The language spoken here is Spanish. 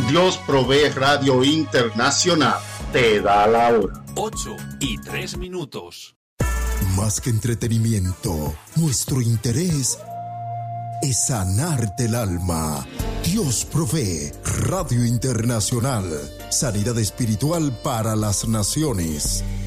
Dios Provee Radio Internacional te da la hora. 8:03. Más que entretenimiento, nuestro interés es sanarte el alma. Dios Provee Radio Internacional. Sanidad espiritual para las naciones.